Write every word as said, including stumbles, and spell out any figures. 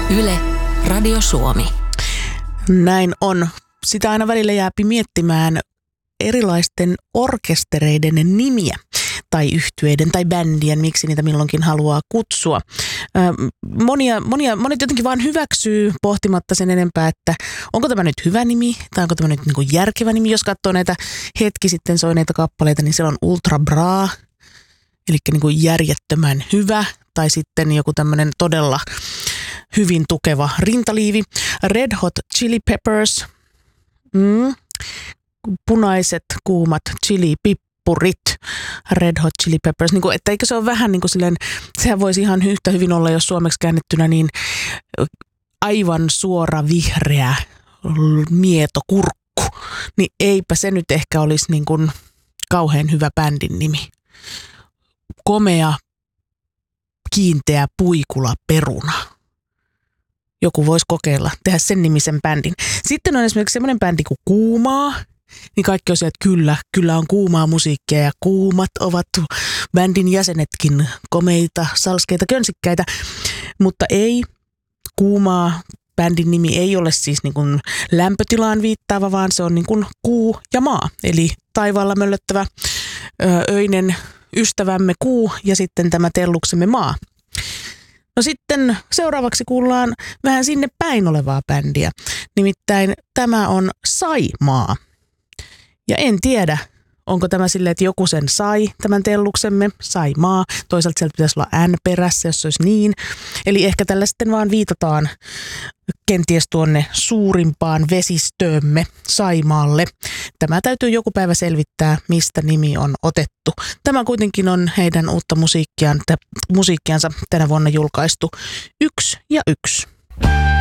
Yle, Radio Suomi. Näin on. Sitä aina välillä jääpi miettimään erilaisten orkestereiden nimiä tai yhtyeiden tai bändien, miksi niitä milloinkin haluaa kutsua. Monia, monia, monet jotenkin vaan hyväksyy pohtimatta sen enempää, että onko tämä nyt hyvä nimi tai onko tämä nyt niin kuin järkevä nimi. Jos katsoo näitä hetki sitten soineita kappaleita, niin siellä on Ultra Bra, eli niin kuin järjettömän hyvä, tai sitten joku tämmöinen todella hyvin tukeva rintaliivi. Red Hot Chili Peppers, mm. punaiset kuumat chili-pippurit, Red Hot Chili Peppers. Niin kuin, että eikö se ole vähän niin kuin silleen, sehän voisi ihan yhtä hyvin olla, jos suomeksi käännettynä, niin aivan suora vihreä mieto kurkku. Niin eipä se nyt ehkä olisi niin kuin kauhean hyvä bändin nimi. Komea, kiinteä puikula peruna. Joku voisi kokeilla, tehdä sen nimisen bändin. Sitten on esimerkiksi semmoinen bändi kuin Kuumaa. Niin kaikki on se, että kyllä, kyllä on kuumaa musiikkia ja kuumat ovat bändin jäsenetkin komeita, salskeita, könsikkäitä. Mutta ei, Kuumaa bändin nimi ei ole siis niin kuin lämpötilaan viittaava, vaan se on niin kuin kuu ja maa. Eli taivaalla möllöttävä öinen ystävämme kuu ja sitten tämä telluksemme maa. No sitten seuraavaksi kuullaan vähän sinne päin olevaa bändiä. Nimittäin tämä on Saimaa. Ja en tiedä, onko tämä silleen, että joku sen sai, tämän telluksemme, Saimaa. Toisaalta sieltä pitäisi olla N perässä, jos se olisi niin. Eli ehkä tällä sitten vaan viitataan kenties tuonne suurimpaan vesistöömme Saimaalle. Tämä täytyy joku päivä selvittää, mistä nimi on otettu. Tämä kuitenkin on heidän uutta musiikkiaan, musiikkiansa tänä vuonna julkaistu Yksi ja Yksi.